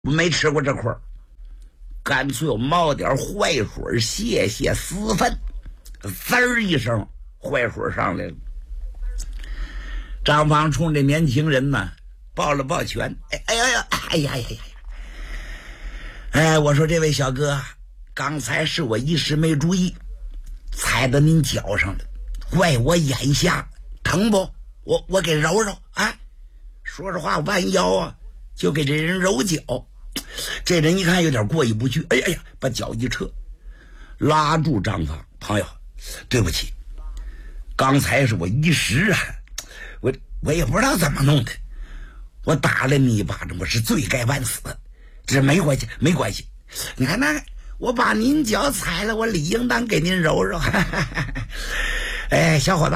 没吃过这块儿，干脆我冒点坏水泄泄私愤，滋儿一声，坏水上来了。张芳冲这年轻人呢抱了抱拳，哎呀，我说这位小哥，刚才是我一时没注意，踩到您脚上了，怪我眼瞎，疼不？我给揉揉啊。说着话弯腰啊，就给这人揉脚。这人一看有点过意不去，哎呀，把脚一撤，拉住张芳，朋友，对不起，刚才是我一时啊，我也不知道怎么弄的，我打了你一巴掌，我是罪该万死，这没关系，没关系。你看那，我把您脚踩了，我理应当给您揉揉。哎，小伙子，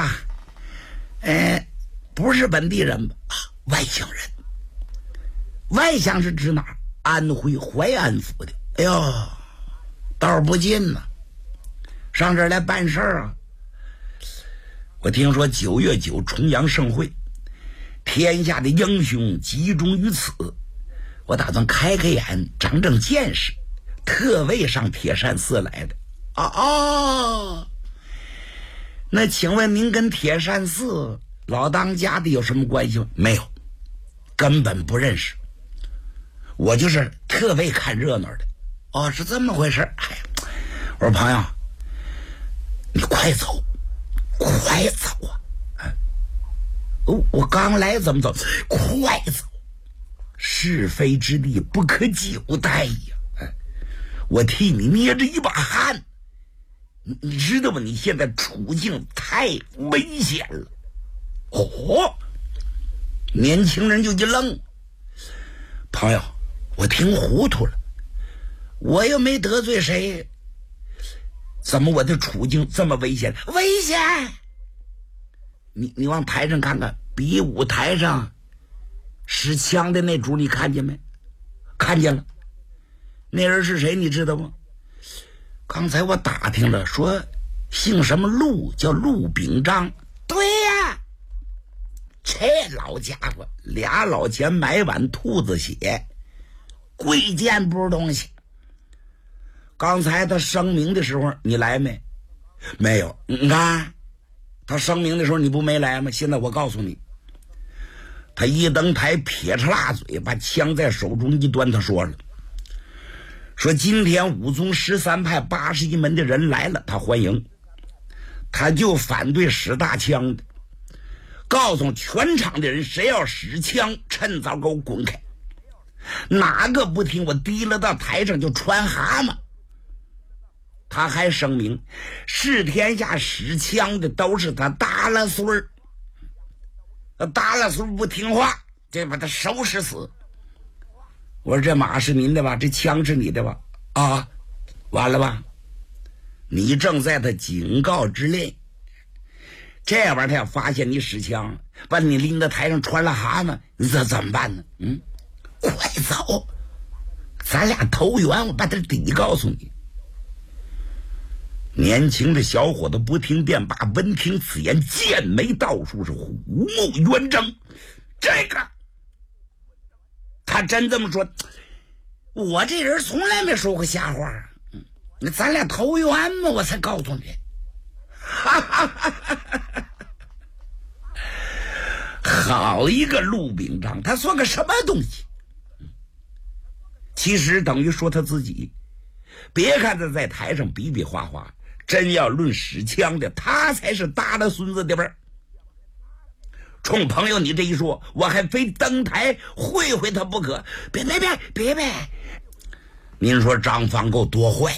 不是本地人吧？外乡人。外乡是指哪儿？安徽淮安府的。哎呦，道儿不近呐，上这儿来办事儿啊。我听说9月9重阳盛会，天下的英雄集中于此，我打算开开眼，长长见识，特为上铁山寺来的。那请问您跟铁山寺老当家的有什么关系吗？没有，根本不认识。我就是特为看热闹的。哦，是这么回事。哎，我说朋友，你快走，快走啊！我刚来怎么走？快走！是非之地不可久待呀！我替你捏着一把汗，你知道吗？你现在处境太危险了。哦，年轻人就一愣，朋友，我听糊涂了，我又没得罪谁，怎么我的处境这么危险？危险！你往台上看看，比武台上使枪的那主你看见没？看见了。那人是谁你知道吗？刚才我打听了，说姓什么陆，叫陆秉章。对呀，这老家伙2老钱买碗兔子血，贵贱不是东西。刚才他声明的时候你来没？没有。你看他声明的时候你不没来吗？现在我告诉你，他一登台撇着辣嘴，把枪在手中一端，他说了，说今天武宗13派81门的人来了，他欢迎，他就反对使大枪的，告诉全场的人，谁要使枪趁早给我滚开，哪个不听我提了到台上就穿蛤蟆。他还声明，是天下使枪的都是他大了孙儿，大了孙不听话，就把他收拾死。我说这马是您的吧？这枪是你的吧？啊，完了吧？你正在他警告之列，这玩意儿他要发现你使枪，把你拎到台上穿了蛤蟆，你这怎么办呢？快走，咱俩投缘，我把他底告诉你。年轻的小伙子不听便罢，闻听此言，剑眉倒竖，是虎目圆睁。这个他真这么说，我这人从来没说过瞎话。那咱俩投缘嘛，我才告诉你。好一个陆秉章，他算个什么东西？其实等于说他自己。别看他在台上比比划划，真要论使枪的，他才是大了孙子的辈儿。冲朋友你这一说，我还非登台会会他不可。别，您说张方够多坏？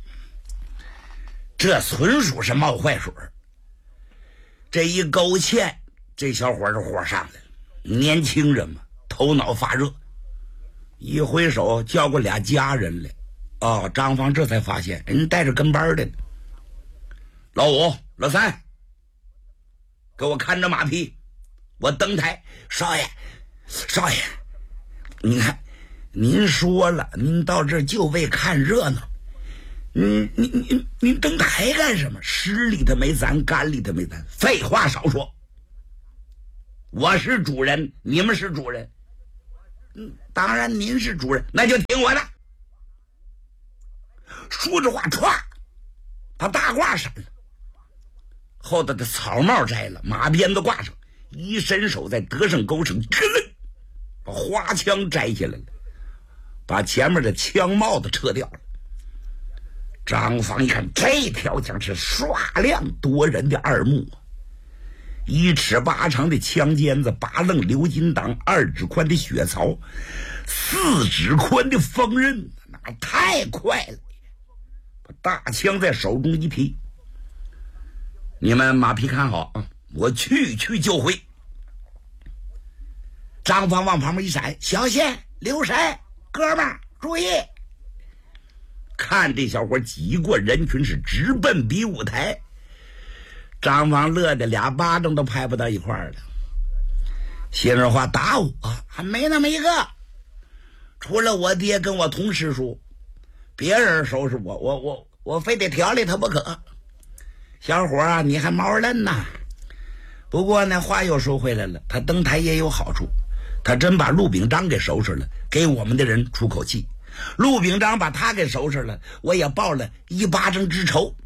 这纯属是冒坏水。这一勾芡，这小伙子火上来了。年轻人嘛，头脑发热，一挥手叫过俩家人来。张方这才发现人带着跟班的，老五、老三，给我看着马匹，我登台。少爷，你看，您说了，您到这儿就为看热闹，您登台干什么？湿里头没咱，干里头没咱。废话少说，我是主人，你们是主人， 当然您是主人，那就听我的。说着话，歘，把大褂闪了，后头的草帽摘了，马鞭子挂上，一伸手在得胜钩上，咯楞，把花枪摘下来了，把前面的枪帽子撤掉了。张方一看，这条枪是唰亮夺人的二目啊！1尺8长的枪尖子，8楞鎏金档，2指宽的血槽，4指宽的锋刃，那太快了！把大枪在手中一提，你们马匹看好啊，我去就回。张方往旁边一闪，小心留神，哥们儿注意！看这小伙挤过人群，是直奔比武台。张方乐得2巴掌都拍不到一块儿了，心里话打我还没那么一个，除了我爹跟我同师叔，别人收拾我非得调理他不可。小伙啊，你还毛嫩呐！不过呢，话又说回来了，他登台也有好处，他真把陆秉章给收拾了，给我们的人出口气。陆秉章把他给收拾了，我也报了1巴掌之仇。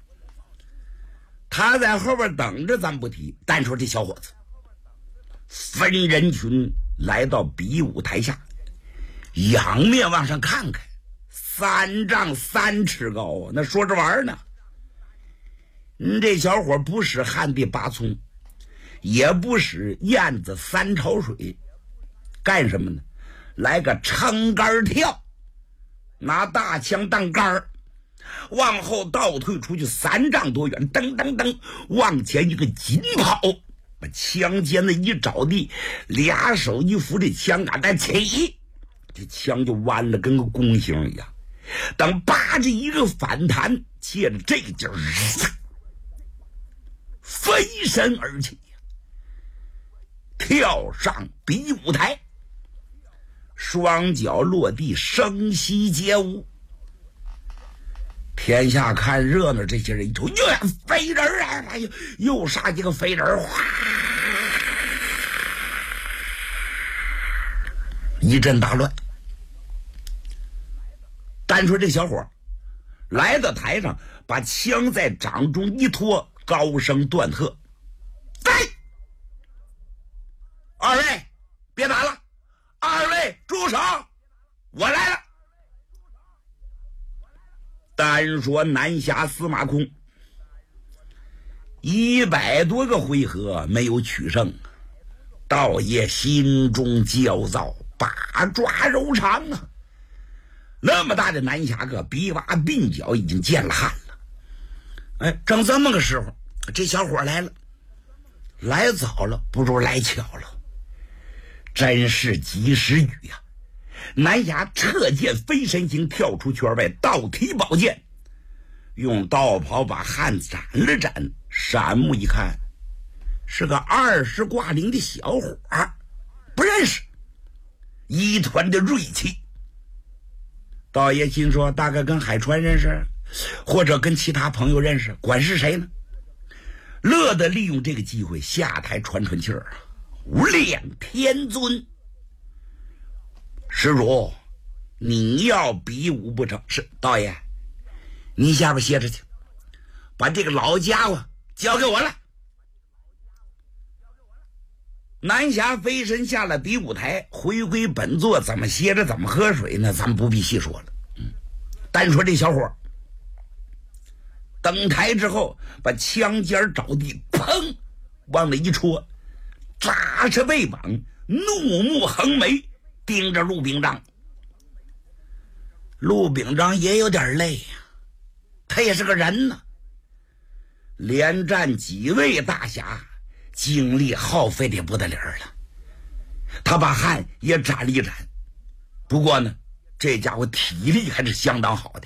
他在后边等着咱不提，单说这小伙子分人群来到比武台下，仰面往上看看，3丈3尺高啊，那说着玩呢。这小伙不使旱地拔葱，也不使燕子3潮水，干什么呢？来个撑杆跳，拿大枪当杆，往后倒退出去3丈多远，噔噔噔，往前一个紧跑，把枪尖子一着地，2手一扶这枪杆再起，这枪就弯了，跟个弓形一样。等扒着一个反弹，借着这个劲儿，飞身而起，跳上比武台，双脚落地，声息皆无。天下看热闹这些人一瞅，哟，飞人啊！又杀几个飞人，哗，一阵大乱。单说这小伙来到台上，把枪在掌中一托，高声断喝：“在！二位别打了，二位住手，我来了。”单说南下司马空100多个回合没有取胜，道爷心中焦躁，八爪柔肠啊！那么大的南侠客，比娃鬓角已经见了汗了。哎，正这么个时候，这小伙来了，来早了不如来巧了，真是及时雨呀！南侠撤剑飞身形，跳出圈外，倒提宝剑，用道袍把汗斩了斩。闪目一看，是个20挂龄的小伙，不认识，一团的锐气。道爷心说，大概跟海川认识，或者跟其他朋友认识，管是谁呢？乐得利用这个机会下台喘喘气儿。无量天尊，施主，你要比武不成？是道爷，你下边歇着去，把这个老家伙交给我了。南侠飞身下了比武台，回归本座，怎么歇着怎么喝水呢？咱们不必细说了。单说这小伙登台之后，把枪尖着地，砰，往那一戳，扎着背膀，怒目横眉，盯着陆秉章。陆秉章也有点累呀，他也是个人呢，连战几位大侠，精力耗费的不得了了。他把汗也斩了一斩，不过呢，这家伙体力还是相当好的。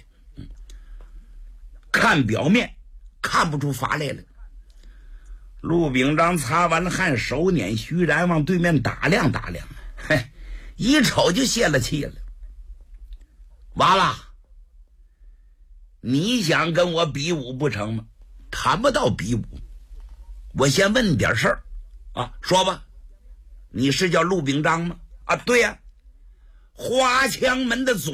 看表面看不出乏累来。陆秉章擦完了汗，手捻虚髯往对面打量打量，嘿，一瞅就泄了气了。完了，你想跟我比武不成吗？谈不到比武，我先问你点事儿啊，说吧，你是叫陆秉章吗？啊，对呀， 华强门的